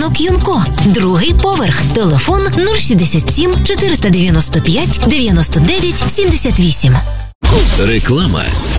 Будинок Юнко. Другий поверх. Телефон 067 495 99 78. Реклама.